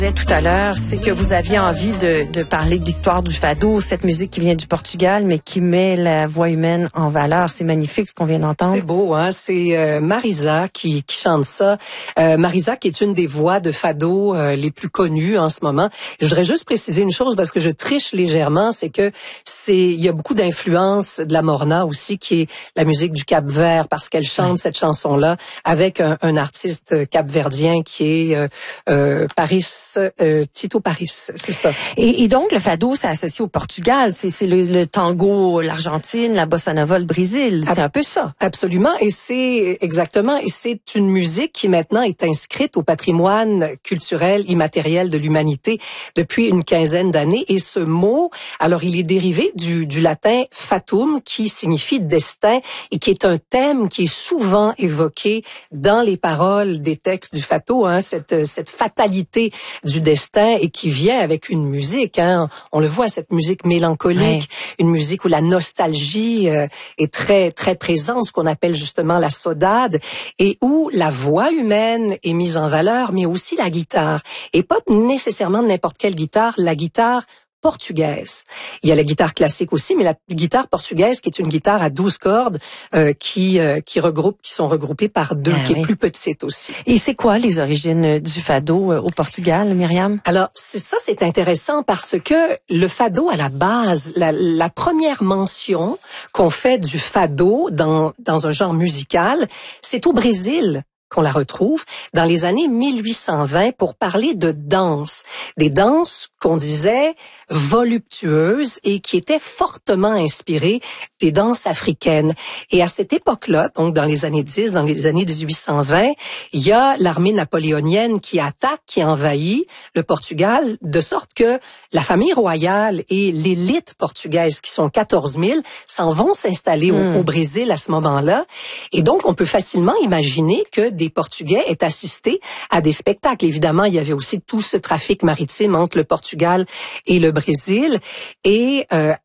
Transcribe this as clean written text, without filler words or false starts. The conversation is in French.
Tout à l'heure, c'est que vous aviez envie de parler de l'histoire du fado, cette musique qui vient du Portugal, mais qui met la voix humaine en valeur. C'est magnifique ce qu'on vient d'entendre. C'est beau, hein. C'est Marisa qui chante ça. Marisa qui est une des voix de fado les plus connues en ce moment. Je voudrais juste préciser une chose parce que je triche légèrement, c'est que il y a beaucoup d'influence de la morna aussi, qui est la musique du Cap-Vert, parce qu'elle chante cette chanson-là avec un artiste capverdien qui est Tito Paris, c'est ça. Et donc, le fado, c'est associé au Portugal. C'est le tango, l'Argentine, la bossa nova, le Brésil. C'est un peu ça. Absolument. Et c'est une musique qui maintenant est inscrite au patrimoine culturel immatériel de l'humanité depuis une quinzaine d'années. Et ce mot, alors il est dérivé du latin fatum, qui signifie destin et qui est un thème qui est souvent évoqué dans les paroles des textes du fado, hein, cette fatalité du destin et qui vient avec une musique, hein. On le voit, cette musique mélancolique, une musique où la nostalgie est très très présente, ce qu'on appelle justement la saudade, et où la voix humaine est mise en valeur, mais aussi la guitare, et pas nécessairement n'importe quelle guitare, la guitare portugaise. Il y a la guitare classique aussi, mais la guitare portugaise qui est une guitare à 12 cordes qui sont regroupées par deux, qui est plus petite aussi. Et c'est quoi les origines du fado au Portugal, Myriam? Alors, c'est intéressant parce que le fado, à la base, la première mention qu'on fait du fado dans un genre musical, c'est au Brésil qu'on la retrouve dans les années 1820 pour parler de danse. Des danses qu'on disait voluptueuses et qui étaient fortement inspirées des danses africaines. Et à cette époque-là, donc dans les années 10, dans les années 1820, il y a l'armée napoléonienne qui attaque, qui envahit le Portugal, de sorte que la famille royale et l'élite portugaise, qui sont 14 000, s'en vont s'installer au Brésil à ce moment-là. Et donc, on peut facilement imaginer que des Portugais aient assisté à des spectacles. Évidemment, il y avait aussi tout ce trafic maritime entre le Portugal et le Brésil. Et